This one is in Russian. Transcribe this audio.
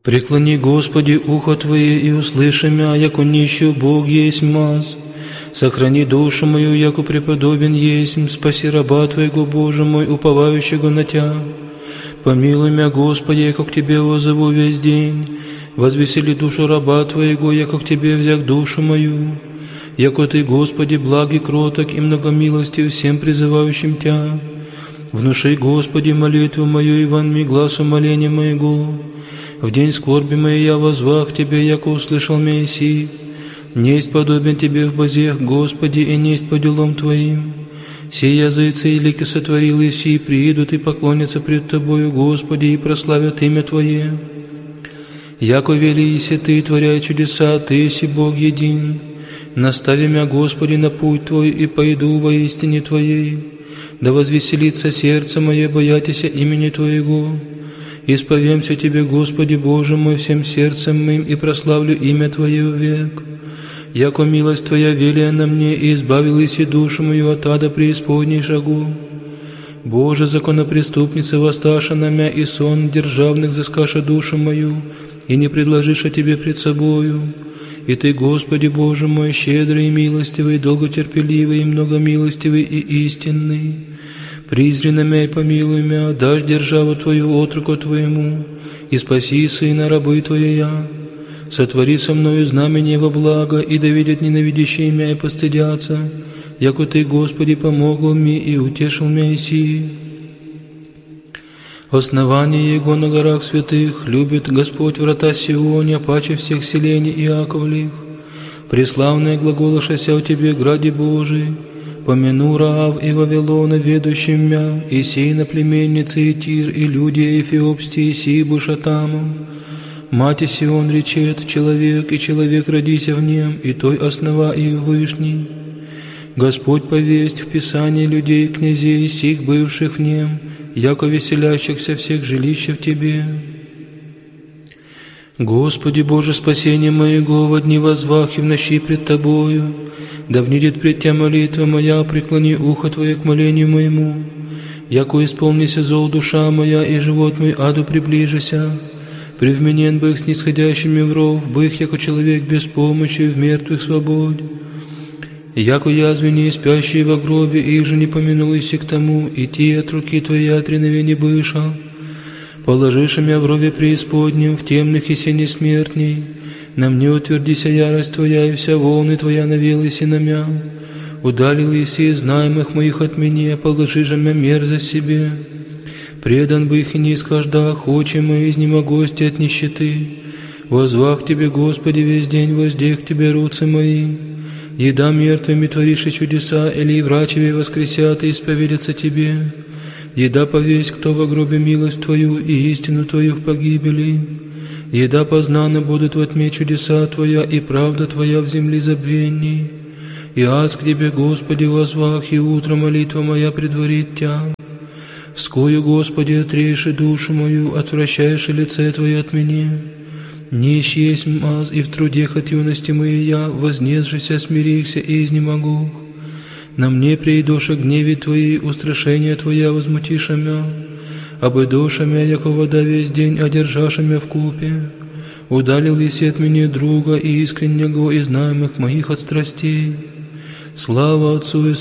Преклони, Господи, ухо Твое, и услыши мя, яко нищую Бог есть маз. Сохрани душу мою, яко преподобен есть, спаси раба Твоего, Боже мой, уповающего на Тя. Помилуй мя, Господи, яко к Тебе воззову весь день. Возвесели душу раба Твоего, яко к Тебе взяк душу мою. Яко Ты, Господи, благ и кроток, и многомилостив всем призывающим Тя. Внуши, Господи, молитву мою, и вонми глаз умоления моего. В день скорби моей я возвах к Тебе, яко услышал меня си. Несть подобен Тебе в бозех, Господи, и несть по делам Твоим. Все языцы и лики сотворил, и все приидут и поклонятся пред Тобою, Господи, и прославят имя Твое. Яко вели иси Ты, творяй чудеса, Ты си Бог един. Настави мя, Господи, на путь Твой, и пойду во истине Твоей. Да возвеселится сердце мое, боятися имени Твоего. Исповемся Тебе, Господи, Боже мой, всем сердцем моим, и прославлю имя Твое век. Яко милость Твоя велия на мне, и избавил иси душу мою от ада преисподней шагу. Боже, законопреступница, воссташа на мя, и сон державных взыскаша душу мою, и не предложиша Тебе пред собою. И Ты, Господи, Боже мой, щедрый и милостивый, долготерпеливый и многомилостивый и истинный. Призри на мя и помилуй мя, дашь державу Твою отроку Твоему, и спаси сына рабы Твоя. Сотвори со мною знамение во благо, и да видят ненавидящие мя и постыдятся, яко Ты, Господи, помогл мне и утешил мя иси. Основание Его на горах святых любит Господь врата Сионе, паче всех селений Иаковлих. Преславное глаголошася у Тебе, граде Божий, помяну Раав и Вавилона, ведущим мя, и сей на племенницы и Тир, и люди Эфиопстии, си бушатамом. Мати Сион речет, человек, и человек родися в нем, и той основа и вышний. Господь повесть в Писании людей, князей, сих бывших в нем, яко веселящихся всех жилища в Тебе. Господи Боже, спасение моего, во дни возвах и в ночи пред Тобою, да внидит пред Тя молитва моя, преклони ухо Твое к молению моему, яко исполнися зол душа моя, и живот мой аду приближися. Привменен бых снисходящими в ров, бых, яко человек без помощи, в мертвых свободь. Яко язвени, спящие во гробе, их же не помянул иси к тому, и ти от руки Твоей отренове не быша. Положишь мя в рове преисподнем, в темных и сене смертней. На мне утвердися ярость Твоя, и вся волны Твоя навелась и на мя. Удалил иси из знаемых моих от меня, положи же мя мерзость себе. Предан бы их и не исхождах, очи мои изнемогости от нищеты. Возвах Тебе, Господи, весь день, воздех к Тебе руцы мои. Еда мертвыми творишь и чудеса, или и врачеве воскресят и исповедятся Тебе. Еда повесть, кто во гробе милость Твою и истину Твою в погибели. Еда познаны будут во тьме чудеса Твоя, и правда Твоя в земле забвенней. И аз к Тебе, Господи, возвах, и утро молитва моя предварит Тя. Вскою, Господи, отрежь душу мою, отвращаешь лице Твое от меня. Нищ есть маз, и в трудех от юности моей я, вознесшися, смирихся и изнемогу. На мне придоша гневе Твои, устрашение Твоя возмутиша мя. Обыдоша мя, яко вода весь день, одержаша мя в купе. Удалил еси от меня друга и искреннего и знаемых моих от страстей. Слава Отцу и